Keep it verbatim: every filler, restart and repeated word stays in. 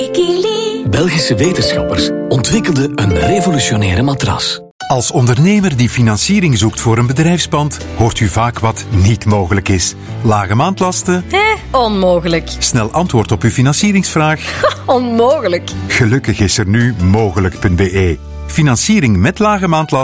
Belgische wetenschappers ontwikkelden een revolutionaire matras. Als ondernemer die financiering zoekt voor een bedrijfspand, hoort u vaak wat niet mogelijk is. Lage maandlasten? Hé, onmogelijk. Snel antwoord op uw financieringsvraag? Onmogelijk. Gelukkig is er nu mogelijk punt be. Financiering met lage maandlasten